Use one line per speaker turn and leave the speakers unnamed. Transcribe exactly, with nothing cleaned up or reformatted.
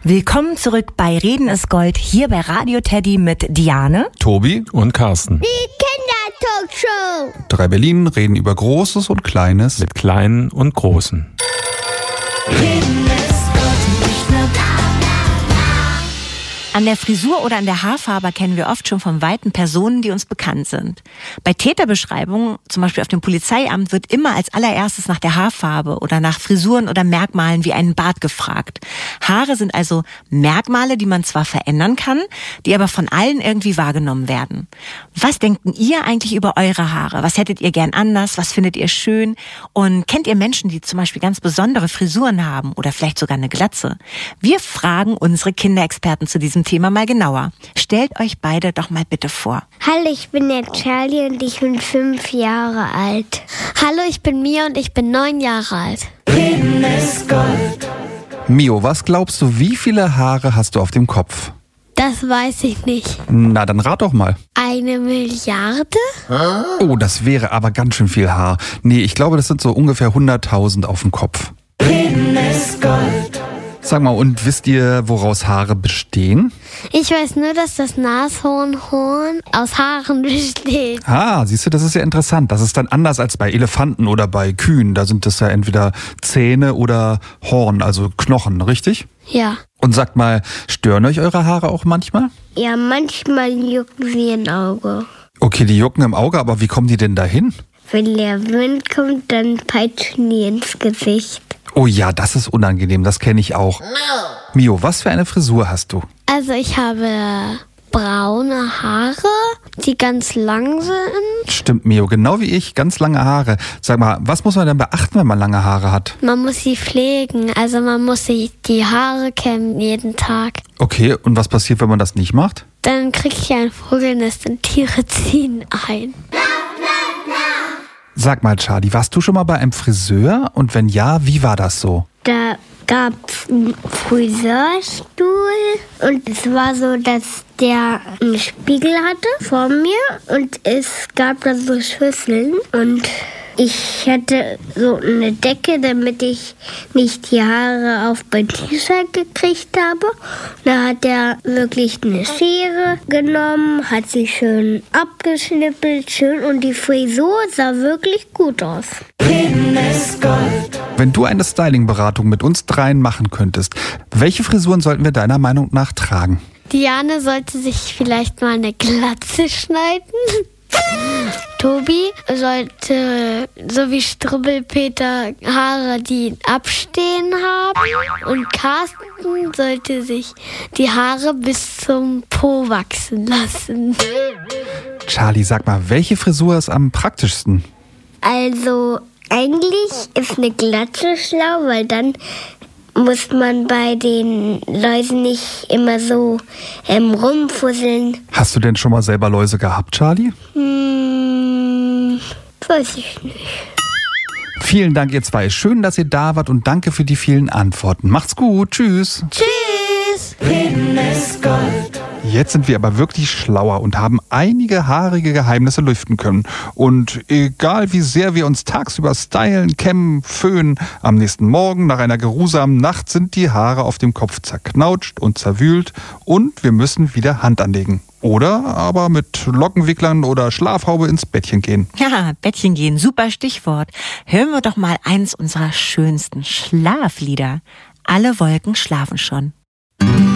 Willkommen zurück bei Reden ist Gold, hier bei Radio Teddy mit Diane,
Tobi und Carsten.
Die Kindertalkshow.
Drei Berlin reden über Großes und Kleines.
Mit Kleinen und Großen.
Reden ist Gold, nicht nur An der Frisur oder an der Haarfarbe kennen wir oft schon von Weitem Personen, die uns bekannt sind. Bei Täterbeschreibungen, zum Beispiel auf dem Polizeiamt, wird immer als allererstes nach der Haarfarbe oder nach Frisuren oder Merkmalen wie einen Bart gefragt. Haare sind also Merkmale, die man zwar verändern kann, die aber von allen irgendwie wahrgenommen werden. Was denken ihr eigentlich über eure Haare? Was hättet ihr gern anders? Was findet ihr schön? Und kennt ihr Menschen, die zum Beispiel ganz besondere Frisuren haben oder vielleicht sogar eine Glatze? Wir fragen unsere Kinderexperten zu diesem Thema mal genauer. Stellt euch beide doch mal bitte vor.
Hallo, ich bin der Charlie und ich bin fünf Jahre alt.
Hallo, ich bin Mia und ich bin neun Jahre alt.
Reden ist Gold.
Mio, was glaubst du, wie viele Haare hast du auf dem Kopf?
Das weiß ich nicht.
Na, dann rat doch mal.
Eine Milliarde?
Oh, das wäre aber ganz schön viel Haar. Nee, ich glaube, das sind so ungefähr hunderttausend auf dem Kopf.
Reden ist Gold.
Sag mal, und wisst ihr, woraus Haare bestehen?
Ich weiß nur, dass das Nashornhorn aus Haaren besteht.
Ah, siehst du, das ist ja interessant. Das ist dann anders als bei Elefanten oder bei Kühen. Da sind das ja entweder Zähne oder Horn, also Knochen, richtig?
Ja.
Und sagt mal, stören euch eure Haare auch manchmal?
Ja, manchmal jucken sie ein Auge.
Okay, die jucken im Auge, aber wie kommen die denn dahin?
Wenn der Wind kommt, dann peitschen die ins Gesicht.
Oh ja, das ist unangenehm, das kenne ich auch. No. Mio, was für eine Frisur hast du?
Also ich habe braune Haare, die ganz lang sind.
Stimmt, Mio, genau wie ich, ganz lange Haare. Sag mal, was muss man denn beachten, wenn man lange Haare hat?
Man muss sie pflegen, also man muss sich die Haare kämmen jeden Tag.
Okay, und was passiert, wenn man das nicht macht?
Dann kriege ich ein Vogelnest und Tiere ziehen ein.
Sag mal, Charlie, warst du schon mal bei einem Friseur? Und wenn ja, wie war das so?
Da gab es einen Friseurstuhl und es war so, dass der einen Spiegel hatte vor mir und es gab da so Schüsseln und ich hatte so eine Decke, damit ich nicht die Haare auf mein T-Shirt gekriegt habe. Da hat er wirklich eine Schere genommen, hat sie schön abgeschnippelt, schön und die Frisur sah wirklich gut aus.
Reden ist Gold.
Wenn du eine Styling-Beratung mit uns dreien machen könntest, welche Frisuren sollten wir deiner Meinung nach tragen?
Diane sollte sich vielleicht mal eine Glatze schneiden. Tobi sollte, so wie Strubbelpeter, Haare, die abstehen haben. Und Carsten sollte sich die Haare bis zum Po wachsen lassen.
Charlie, sag mal, welche Frisur ist am praktischsten?
Also eigentlich ist eine Glatze schlau, weil dann muss man bei den Läusen nicht immer so ähm, rumfusseln.
Hast du denn schon mal selber Läuse gehabt, Charlie?
Hm, weiß ich nicht.
Vielen Dank, ihr zwei. Schön, dass ihr da wart und danke für die vielen Antworten. Macht's gut. Tschüss.
Tschüss!
Reden ist Gold.
Jetzt sind wir aber wirklich schlauer und haben einige haarige Geheimnisse lüften können. Und egal wie sehr wir uns tagsüber stylen, kämmen, föhnen, am nächsten Morgen nach einer geruhsamen Nacht sind die Haare auf dem Kopf zerknautscht und zerwühlt und wir müssen wieder Hand anlegen. Oder aber mit Lockenwicklern oder Schlafhaube ins Bettchen gehen.
Ja, Bettchen gehen, super Stichwort. Hören wir doch mal eins unserer schönsten Schlaflieder. Alle Wolken schlafen schon.